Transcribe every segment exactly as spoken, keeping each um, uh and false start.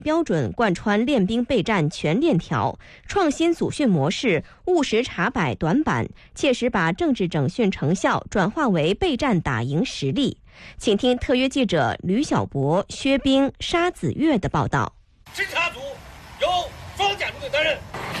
标准贯穿练兵备战全链条，创新组训模式，务实查摆短板，切实把政治整训成效转化为备战打赢实力。请听特约记者吕小博、薛冰、沙子月的报道。 侦察组由装甲部队担任。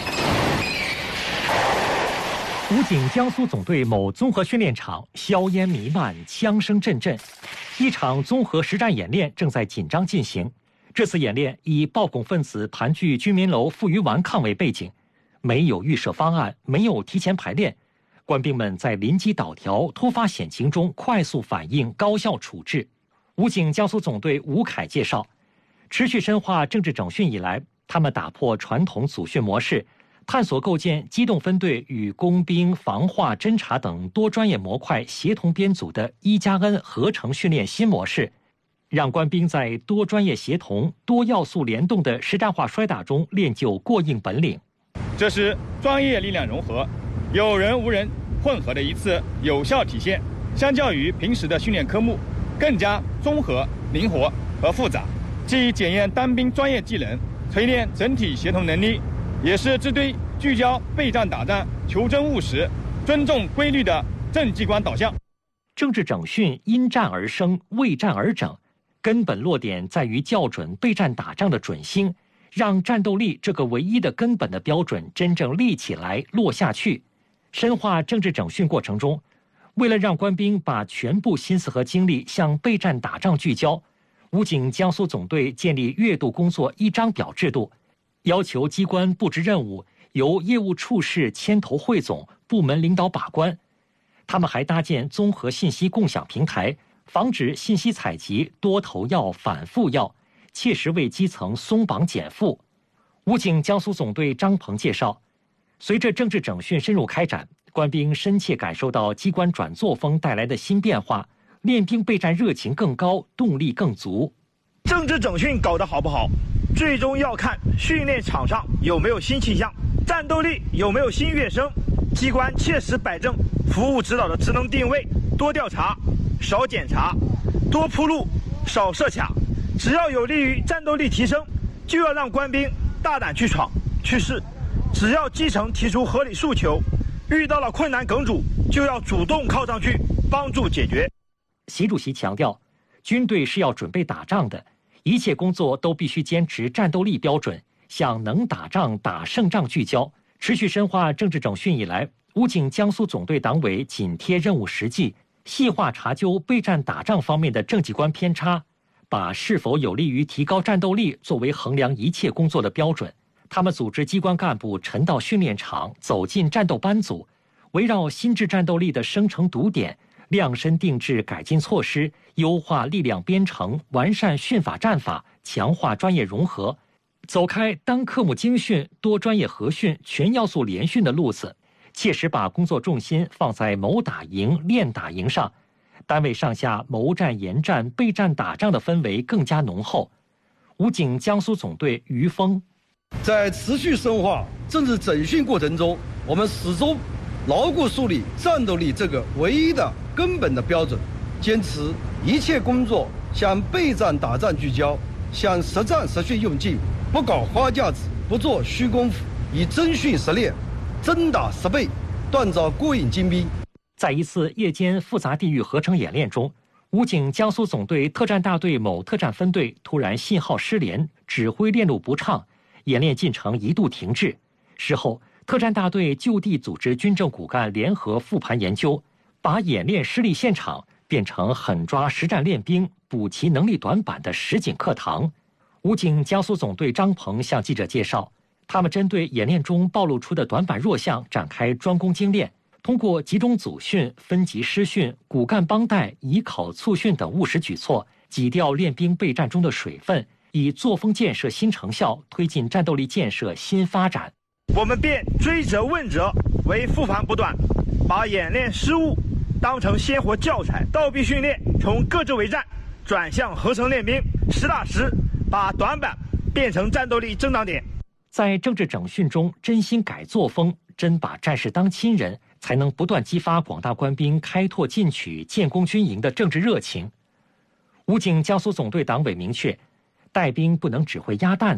武警江苏总队某综合训练场，硝烟弥漫，枪声阵阵，一场综合实战演练正在紧张进行。这次演练以暴恐分子盘踞居民楼负隅顽抗为背景，没有预设方案，没有提前排练，官兵们在临机倒条、突发险情中快速反应、高效处置。武警江苏总队吴凯介绍，持续深化政治整训以来，他们打破传统组训模式，探索构建机动分队与工兵、防化、侦察等多专业模块协同编组的一加 N 合成训练新模式，让官兵在多专业协同、多要素联动的实战化摔打中练就过硬本领。 这是专业力量融合、有人无人混合的一次有效体现。相较于平时的训练科目，更加综合、灵活和复杂，既检验单兵专业技能，锤炼整体协同能力，也是支队聚焦备战打仗、求真务实、尊重规律的政绩观导向。 政治整训因战而生，为战而整，根本落点在于校准备战打仗的准星，让战斗力这个唯一的根本的标准真正立起来、落下去。深化政治整训过程中，为了让官兵把全部心思和精力向备战打仗聚焦，武警江苏总队建立月度工作一张表制度，要求机关布置任务由业务处室牵头汇总，部门领导把关。他们还搭建综合信息共享平台，防止信息采集多头要、反复要，切实为基层松绑减负。武警江苏总队张鹏介绍，随着政治整训深入开展，官兵深切感受到机关转作风带来的新变化，练兵备战热情更高，动力更足。 政治整训搞得好不好，最终要看训练场上有没有新气象，战斗力有没有新跃升，机关切实摆正服务指导的职能定位，多调查、少检查，多铺路、少设卡，只要有利于战斗力提升，就要让官兵大胆去闯、去试。只要基层提出合理诉求，遇到了困难梗阻，就要主动靠上去，帮助解决。 习主席强调，军队是要准备打仗的，一切工作都必须坚持战斗力标准，向能打仗、打胜仗聚焦。持续深化政治整训以来，武警江苏总队党委紧贴任务实际，细化查究备战打仗方面的政绩观偏差，把是否有利于提高战斗力作为衡量一切工作的标准。他们组织机关干部沉到训练场，走进战斗班组，围绕新质战斗力的生成堵点，量身定制改进措施，优化力量编程，完善训法战法，强化专业融合，走开单科目精训、多专业合训、全要素联训的路子，切实把工作重心放在谋打赢、练打赢上，单位上下谋战研战、备战打仗的氛围更加浓厚。武警江苏总队于峰， 在持续深化政治整训过程中，我们始终牢固树立战斗力这个唯一的根本的标准，坚持一切工作向备战打仗聚焦，向实战实训用劲，不搞花架子，不做虚功夫，以真训实练，真打实备，锻造过硬精兵。 在一次夜间复杂地域合成演练中，武警江苏总队特战大队某特战分队突然信号失联，指挥链路不畅，演练进程一度停滞。事后，特战大队就地组织军政骨干联合复盘研究，把演练失利现场变成狠抓实战练兵、补齐能力短板的实景课堂。武警江苏总队张鹏向记者介绍，他们针对演练中暴露出的短板弱项展开专攻精练，通过集中组训、分级师训、骨干帮带、以考促训等务实举措，挤掉练兵备战中的水分，以作风建设新成效，推进战斗力建设新发展。 我们便追责问责为复盘补短，把演练失误当成鲜活教材，倒逼训练从各自为战转向合成练兵，实打实把短板变成战斗力增长点。 在政治整训中真心改作风，真把战士当亲人，才能不断激发广大官兵开拓进取、建功军营的政治热情。武警江苏总队党委明确，带兵不能只会压担子。